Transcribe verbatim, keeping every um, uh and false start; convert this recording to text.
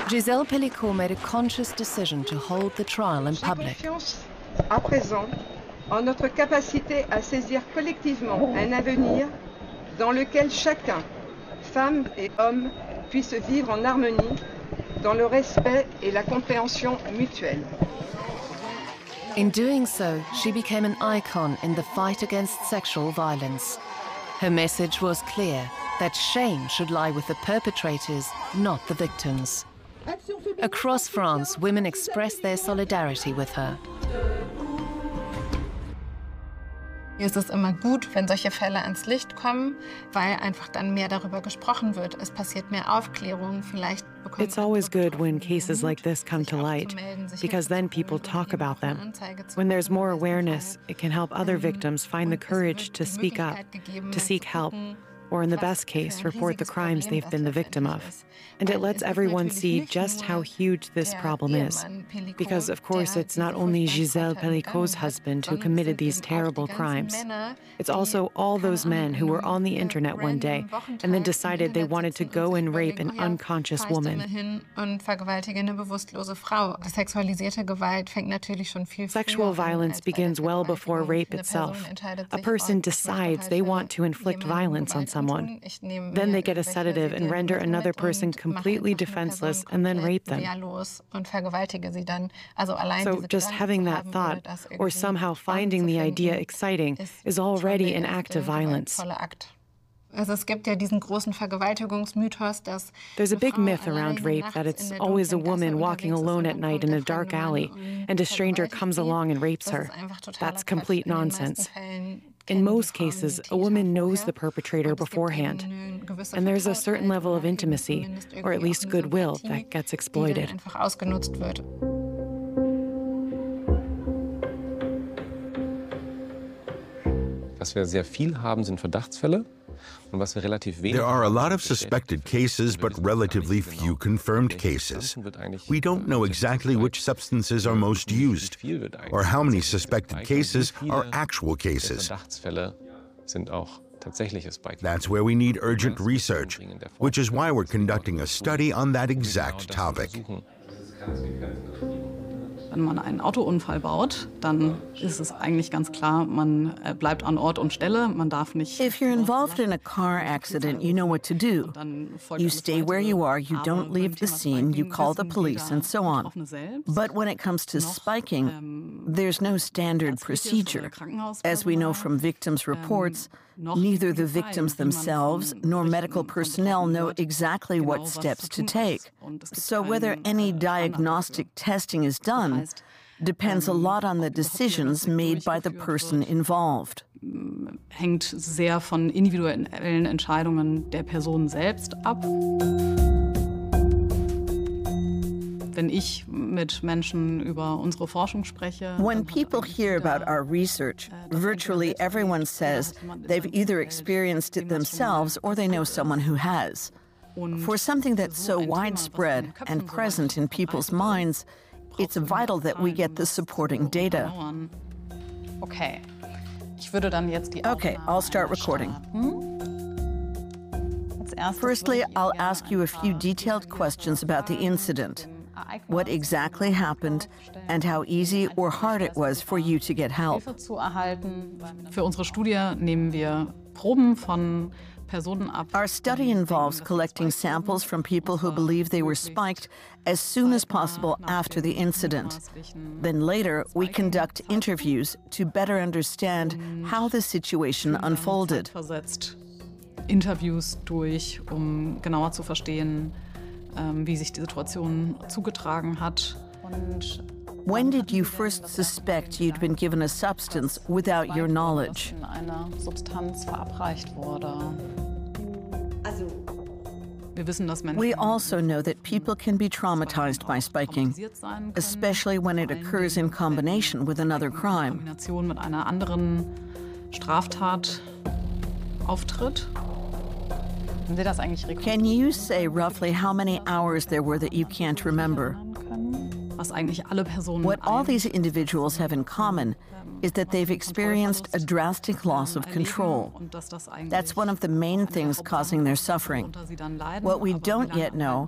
Gisèle Pellicourt made a conscious decision to hold the trial in public. J'ai confiance à présent en notre capacité à saisir collectivement un avenir dans lequel chacun, femme et homme, puisse vivre en harmonie, dans le respect et la compréhension mutuelle. In doing so, she became an icon in the fight against sexual violence. Her message was clear, that shame should lie with the perpetrators, not the victims. Across France, women expressed their solidarity with her. Es ist immer gut, wenn solche Fälle ans Licht kommen, weil einfach dann mehr darüber gesprochen wird. Es passiert mehr Aufklärung, vielleicht bekommt It's always good when cases like this come to light, because then people talk about them. When there's more awareness, it can help other victims find the courage to speak up, to seek help, or in the best case, report the crimes they've been the victim of. And it lets everyone see just how huge this problem is. Because, of course, it's not only Gisèle Pellicourt's husband who committed these terrible crimes. It's also all those men who were on the internet one day and then decided they wanted to go and rape an unconscious woman. Sexual violence begins well before rape itself. A person decides they want to inflict violence on someone. Then they get a sedative and render another person completely defenseless and then rape them. So just having that thought, or somehow finding the idea exciting, is already an act of violence. There's a big myth around rape that it's always a woman walking alone at night in a dark alley, and a stranger comes along and rapes her. That's complete nonsense. In most cases, a woman knows the perpetrator beforehand, and there's a certain level of intimacy, or at least goodwill, that gets exploited. Was wir sehr viel haben, sind Verdachtsfälle. There are a lot of suspected cases, but relatively few confirmed cases. We don't know exactly which substances are most used, or how many suspected cases are actual cases. That's where we need urgent research, which is why we're conducting a study on that exact topic. Wenn man einen Autounfall baut, dann ist es eigentlich ganz klar, man bleibt an Ort und Stelle, man darf nicht... If you're involved in a car accident, you know what to do. You stay where you are, you don't leave the scene, you call the police, and so on. But when it comes to spiking, there's no standard procedure. As we know from victims' reports, neither the victims themselves nor medical personnel know exactly what steps to take. So whether any diagnostic testing is done depends a lot on the decisions made by the person involved. Hängt sehr von individuellen Entscheidungen der Person selbst ab. Wenn ich mit Menschen über unsere Forschung spreche. When people hear about our research, virtually everyone says they've either experienced it themselves or they know someone who has. For something that's so widespread and present in people's minds, it's vital that we get the supporting data. Okay. Ich würde dann jetzt die Okay, I'll start recording. Firstly, I'll ask you a few detailed questions about the incident. What exactly happened and how easy or hard it was for you to get help. Für unsere Studie nehmen wir Proben von Personen ab. Our study involves collecting samples from people who believe they were spiked as soon as possible after the incident. Then later, we conduct interviews to better understand how the situation unfolded. Interviews durch, um genauer zu verstehen, wie sich die Situation zugetragen hat. Und when did you first suspect you'd been given a substance without your knowledge? Eine Substanz verabreicht wurde. Wir wissen, dass Menschen We also know that people can be traumatized by spiking, especially when it occurs in combination with another crime. Kombination mit einer anderen Straftat auftritt. Can you say roughly how many hours there were that you can't remember? What all these individuals have in common is that they've experienced a drastic loss of control. That's one of the main things causing their suffering. What we don't yet know